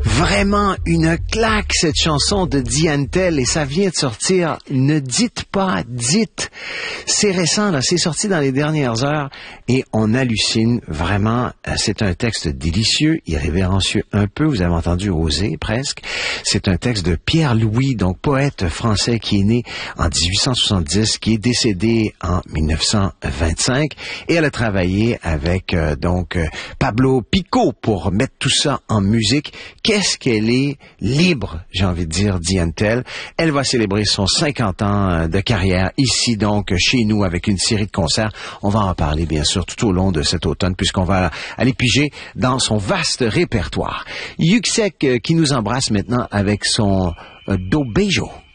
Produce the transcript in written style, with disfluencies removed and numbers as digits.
Vraiment une claque, cette chanson de Diane Tell, et ça vient de sortir. Ne dites pas, dites. C'est récent, là, c'est sorti dans les dernières heures, et on hallucine vraiment. C'est un texte délicieux, irrévérencieux un peu, vous avez entendu oser presque. C'est un texte de Pierre Louis, donc poète français qui est né en 1870, qui est décédé en 1925, et elle a travaillé avec Pablo Pico pour mettre tout ça en musique. Qu'est-ce qu'elle est libre, j'ai envie de dire, Diane Tell. Elle va célébrer son 50 ans de carrière ici, donc, chez nous, avec une série de concerts. On va en parler, bien sûr, tout au long de cet automne, puisqu'on va aller piger dans son vaste répertoire. Yuxek qui nous embrasse maintenant avec son Do Beijo.